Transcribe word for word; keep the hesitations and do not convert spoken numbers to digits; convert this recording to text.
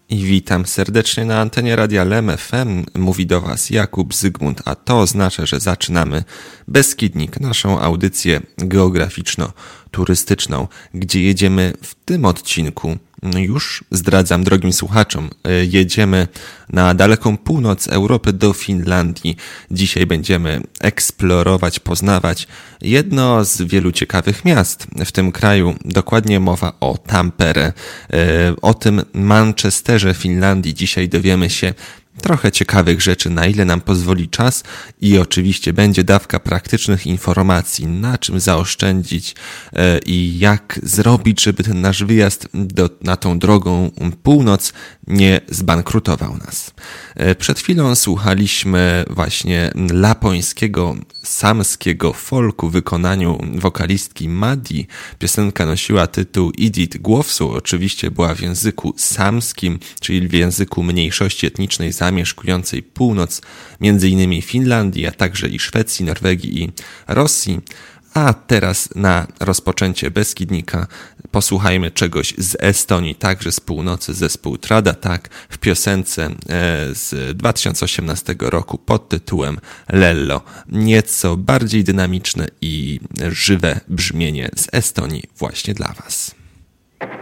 I witam serdecznie na antenie Radia L E M F M. Mówi do Was Jakub Zygmunt, a to oznacza, że zaczynamy Beskidnik, naszą audycję geograficzno-turystyczną, gdzie jedziemy w tym odcinku. Już zdradzam drogim słuchaczom, jedziemy na daleką północ Europy do Finlandii. Dzisiaj będziemy eksplorować, poznawać jedno z wielu ciekawych miast w tym kraju. Dokładnie mowa o Tampere. O tym Manchesterze Finlandii dzisiaj dowiemy się trochę ciekawych rzeczy, na ile nam pozwoli czas, i oczywiście będzie dawka praktycznych informacji, na czym zaoszczędzić e, i jak zrobić, żeby ten nasz wyjazd do, na tą drogą północ nie zbankrutował nas. E, przed chwilą słuchaliśmy właśnie lapońskiego, samskiego folku w wykonaniu wokalistki Madi. Piosenka nosiła tytuł Idiot Głowsu, oczywiście była w języku samskim, czyli w języku mniejszości etnicznej zamieszkującej północ, między innymi Finlandii, a także i Szwecji, Norwegii i Rosji. A teraz na rozpoczęcie Beskidnika posłuchajmy czegoś z Estonii, także z północy, zespół Tradatak w piosence z dwa tysiące osiemnastego roku pod tytułem Lello. Nieco bardziej dynamiczne i żywe brzmienie z Estonii właśnie dla Was.